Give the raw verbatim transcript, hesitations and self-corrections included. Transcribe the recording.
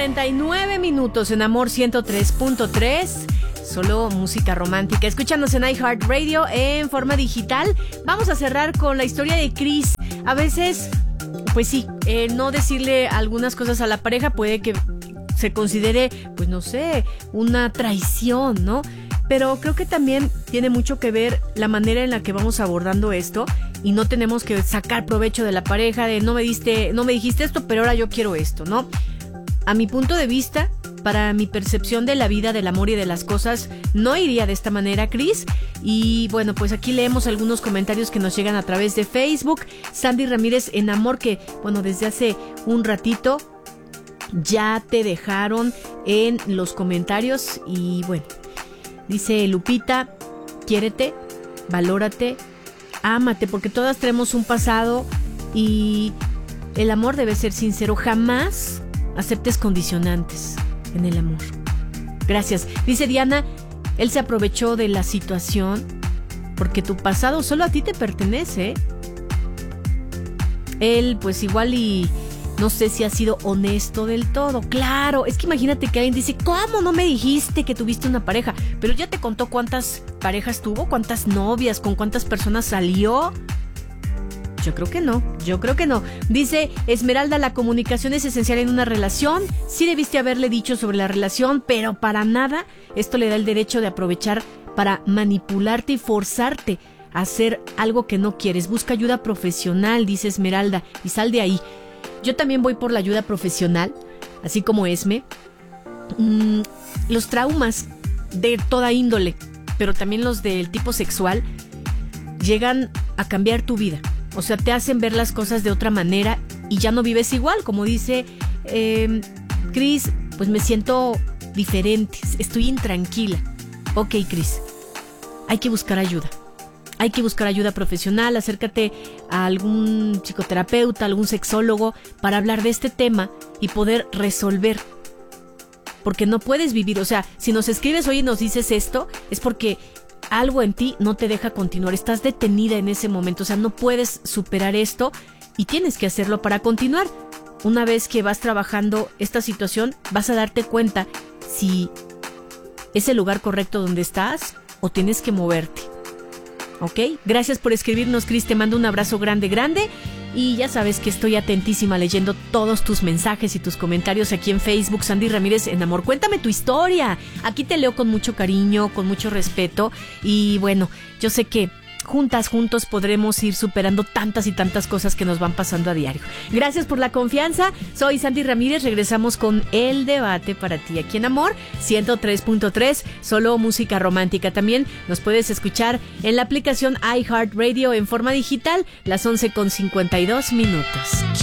cuarenta y nueve minutos en Amor ciento tres punto tres. Solo música romántica. Escúchanos en iHeartRadio en forma digital. Vamos a cerrar con la historia de Chris. A veces, pues sí, eh, no decirle algunas cosas a la pareja puede que se considere, pues no sé, una traición, ¿no? Pero creo que también tiene mucho que ver la manera en la que vamos abordando esto y no tenemos que sacar provecho de la pareja de no me diste, no me dijiste esto, pero ahora yo quiero esto, ¿no? A mi punto de vista, para mi percepción de la vida, del amor y de las cosas, no iría de esta manera, Chris. Y bueno, pues aquí leemos algunos comentarios que nos llegan a través de Facebook. Sandy Ramírez en Amor, que bueno, desde hace un ratito ya te dejaron en los comentarios y bueno. Dice Lupita, quiérete, valórate, ámate, porque todas tenemos un pasado y el amor debe ser sincero. Jamás aceptes condicionantes en el amor. Gracias. Dice Diana, él se aprovechó de la situación porque tu pasado solo a ti te pertenece. Él pues igual y no sé si ha sido honesto del todo. Claro, es que imagínate que alguien dice, ¿cómo no me dijiste que tuviste una pareja? Pero ya te contó cuántas parejas tuvo, cuántas novias, con cuántas personas salió. Yo creo que no, yo creo que no. Dice Esmeralda, la comunicación es esencial en una relación. Sí debiste haberle dicho sobre la relación, pero para nada esto le da el derecho de aprovechar para manipularte y forzarte a hacer algo que no quieres. Busca ayuda profesional, dice Esmeralda, y sal de ahí. Yo también voy por la ayuda profesional, así como Esme. Mm, los traumas de toda índole, pero también los del tipo sexual, llegan a cambiar tu vida. O sea, te hacen ver las cosas de otra manera y ya no vives igual. Como dice eh, Chris, pues me siento diferente, estoy intranquila. Ok, Chris, hay que buscar ayuda. Hay que buscar ayuda profesional, acércate a algún psicoterapeuta, algún sexólogo para hablar de este tema y poder resolver. Porque no puedes vivir, o sea, si nos escribes hoy y nos dices esto, es porque algo en ti no te deja continuar, estás detenida en ese momento, o sea, no puedes superar esto y tienes que hacerlo para continuar. Una vez que vas trabajando esta situación, vas a darte cuenta si es el lugar correcto donde estás o tienes que moverte. ¿Ok? Gracias por escribirnos, Cris, te mando un abrazo grande, grande y ya sabes que estoy atentísima leyendo todos tus mensajes y tus comentarios aquí en Facebook. Sandy Ramírez en Amor, cuéntame tu historia, aquí te leo con mucho cariño, con mucho respeto y bueno, yo sé que juntas, juntos podremos ir superando tantas y tantas cosas que nos van pasando a diario. Gracias por la confianza, soy Sandy Ramírez, regresamos con el debate para ti aquí en Amor ciento tres punto tres, solo música romántica. También nos puedes escuchar en la aplicación iHeartRadio en forma digital, las once con cincuenta y dos minutos.